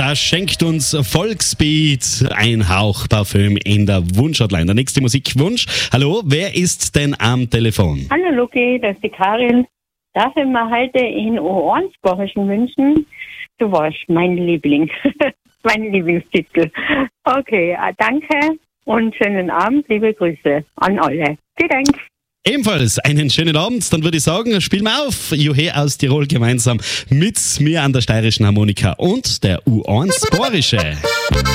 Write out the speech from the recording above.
Da schenkt uns Volksbeat ein Hauch Parfüm in der Wunschhotline. Der nächste Musikwunsch. Hallo, wer ist denn am Telefon? Hallo Luki, das ist die Karin. Darf ich mir heute in Ohrensbachischen wünschen? Du warst mein Liebling. Mein Lieblingstitel. Okay, danke und schönen Abend. Liebe Grüße an alle. Vielen Dank. Ebenfalls einen schönen Abend. Dann würde ich sagen, spielen wir auf. Juhe aus Tirol gemeinsam mit mir an der steirischen Harmonika und der U1 Borische.